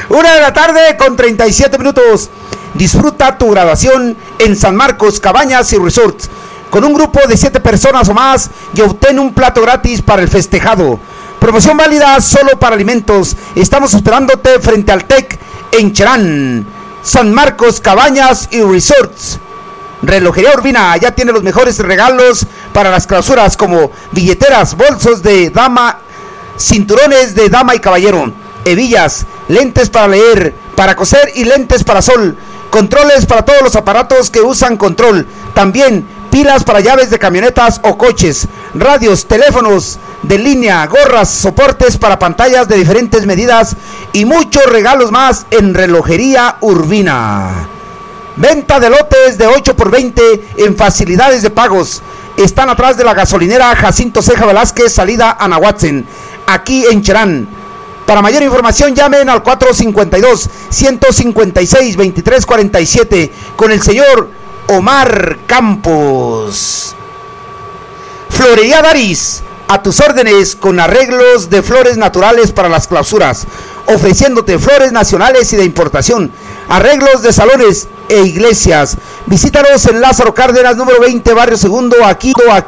1:37 Disfruta tu graduación en San Marcos Cabañas y Resorts con un grupo de 7 personas o más y obtén un plato gratis para el festejado. Promoción válida solo para alimentos. Estamos esperándote frente al TEC en Cherán, San Marcos Cabañas y Resorts. Relojería Urbina ya tiene los mejores regalos para las clausuras, como billeteras, bolsos de dama, cinturones de dama y caballero, hebillas, lentes para leer, para coser y lentes para sol, controles para todos los aparatos que usan control, también pilas para llaves de camionetas o coches, radios, teléfonos de línea, gorras, soportes para pantallas de diferentes medidas y muchos regalos más en Relojería Urbina. Venta de lotes de 8x20 en facilidades de pagos. Están atrás de la gasolinera Jacinto Ceja Velázquez, salida a Nahuatzen, aquí en Cherán. Para mayor información llamen al 452-156-2347 con el señor Omar Campos. Florería Daris, a tus órdenes con arreglos de flores naturales para las clausuras, ofreciéndote flores nacionales y de importación, arreglos de salones e iglesias. Visítanos en Lázaro Cárdenas, número 20, Barrio Segundo, aquí